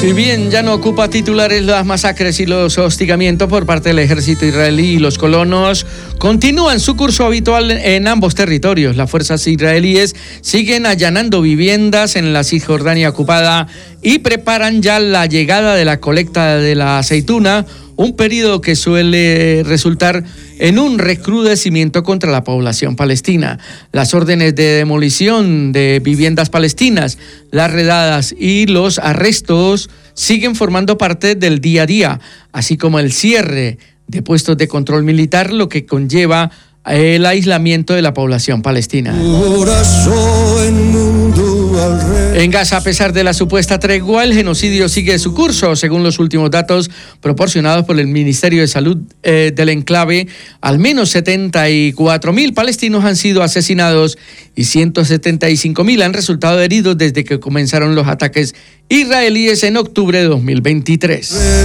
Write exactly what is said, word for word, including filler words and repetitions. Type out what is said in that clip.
Si bien ya no ocupa titulares las masacres y los hostigamientos por parte del ejército israelí y los colonos, continúan su curso habitual en ambos territorios. Las fuerzas israelíes siguen allanando viviendas en la Cisjordania ocupada y preparan ya la llegada de la colecta de la aceituna, un periodo que suele resultar en un recrudecimiento contra la población palestina. Las órdenes de demolición de viviendas palestinas, las redadas y los arrestos siguen formando parte del día a día, así como el cierre de puestos de control militar, lo que conlleva el aislamiento de la población palestina. En Gaza, a pesar de la supuesta tregua, el genocidio sigue su curso. Según los últimos datos proporcionados por el Ministerio de Salud eh, del enclave, al menos setenta y cuatro mil palestinos han sido asesinados y ciento setenta y cinco mil han resultado heridos desde que comenzaron los ataques israelíes en octubre de dos mil veintitrés.